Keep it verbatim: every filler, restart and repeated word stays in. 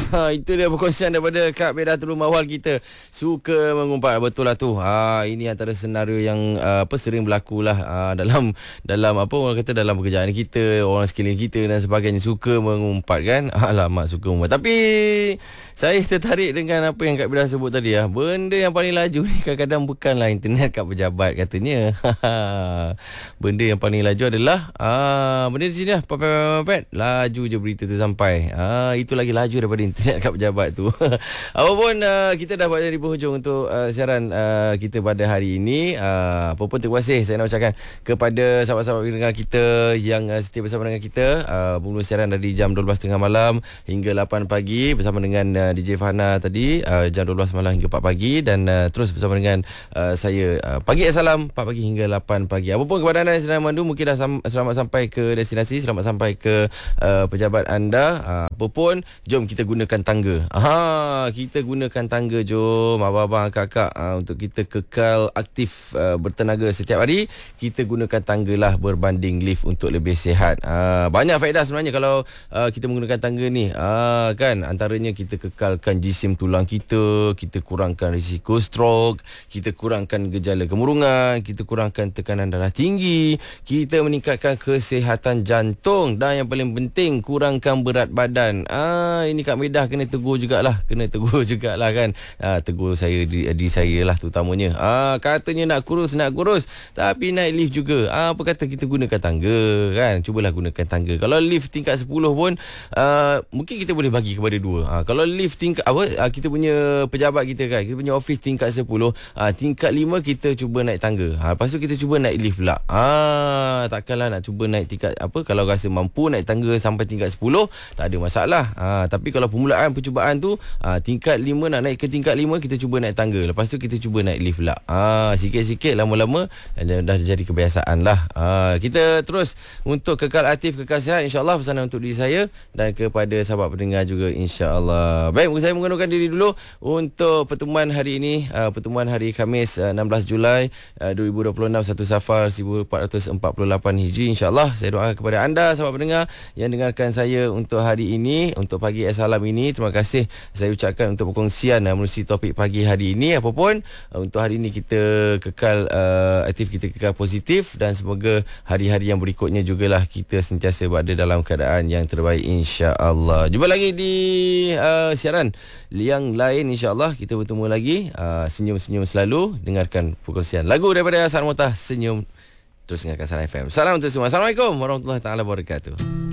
Ha, itu dia perkongsian daripada Kak Bedatul Mawal kita. Suka mengumpat, betul lah tu. Ha, ini antara senario yang uh, apa sering berlaku lah uh, dalam dalam apa orang kata dalam pekerjaan kita, orang sekeliling kita dan sebagainya, suka mengumpat kan. Alamak, suka mengumpat. Tapi saya tertarik dengan apa yang Kak Beda sebut tadi ya. Benda yang paling laju ni kadang-kadang bukanlah internet kat pejabat katanya. Benda yang paling laju adalah uh, benda di sini lah, pepet-pepet, laju je berita tu sampai. Uh, itu lagi laju daripada internet kat pejabat tu. Apapun uh, kita dah buat dari penghujung untuk uh, siaran uh, kita pada hari ini. Uh, apapun terima kasih saya nak ucapkan kepada sahabat-sahabat pendengar kita yang uh, setia bersama dengan kita. Uh, Mula siaran dari jam dua belas tiga puluh malam hingga lapan pagi bersama dengan uh, D J Fahana tadi, uh, jam dua belas malam hingga empat pagi, dan uh, terus bersama dengan uh, saya uh, pagi Assalam empat pagi hingga lapan pagi. Apapun kepada anda yang sedang memandu, mungkin dah sam- selamat sampai ke destinasi, selamat sampai ke uh, pejabat anda. Uh, apapun, jom kita gunakan tangga. Aha, kita gunakan tangga, jom abang-abang, kakak, uh, untuk kita kekal aktif uh, bertenaga setiap hari. Kita gunakan tangga lah berbanding lift untuk lebih sihat. Uh, banyak faedah sebenarnya kalau uh, kita menggunakan tangga ni. Uh, kan, antaranya kita kekalkan jisim tulang kita, kita kurangkan risiko stroke, kita kurangkan gejala kemurungan, kita kurangkan tekanan darah tinggi, kita meningkatkan kesihatan jantung, dan yang paling penting kurangkan berat badan. Ah, ini Kak Medah kena tegur jugalah, kena tegur jugalah kan. Ah, tegur saya di, di saya lah terutamanya. Ah, katanya nak kurus, nak kurus, tapi naik lift juga. Ah, apa kata kita gunakan tangga kan? Cubalah gunakan tangga. Kalau lift tingkat sepuluh pun ah, mungkin kita boleh bagi kepada dua. Ah, kalau lift tingkat apa ah, kita punya pejabat kita kan, kita punya office tingkat sepuluh, ah, tingkat lima kita cuba naik tangga. Ah, lepas tu kita cuba naik lift pula. Ah, takkanlah nak cuba naik tingkat apa, kalau rasa mampu naik tangga sampai tingkat sepuluh tak ada masalah. Ha, tapi kalau permulaan percubaan tu ha, tingkat lima, nak naik ke tingkat lima kita cuba naik tangga, lepas tu kita cuba naik lift pula. Ha, sikit-sikit lama-lama dah, dah jadi kebiasaan lah. Ha, kita terus untuk kekal aktif, kekal sihat, insya-Allah. Pesanan untuk diri saya dan kepada sahabat pendengar juga, insya-Allah. Baik, saya mengundurkan diri dulu untuk pertemuan hari ini, uh, pertemuan hari Khamis uh, enam belas Julai uh, dua ribu dua puluh enam, satu Safar seribu empat ratus empat puluh lapan Hijri. InsyaAllah saya doakan kepada anda sahabat pendengar yang dengarkan saya untuk hari ini, untuk pagi Assalam ini. Terima kasih saya ucapkan untuk perkongsian uh, menerusi topik pagi hari ini. Apapun uh, untuk hari ini kita kekal uh, aktif, kita kekal positif, dan semoga hari-hari yang berikutnya jugalah kita sentiasa berada dalam keadaan yang terbaik, insya-Allah. Jumpa lagi di uh, siaran yang lain, insya-Allah. Kita bertemu lagi. uh, Senyum-senyum selalu. Dengarkan perkongsian lagu daripada Hasan Mutah, Senyum. Terus dengarkan Salam F M. Salam untuk semua. Assalamualaikum warahmatullahi taala wabarakatuh.